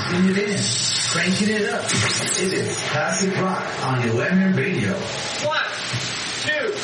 locking it in, cranking it up. It is classic rock on 11 Radio. 1, 2,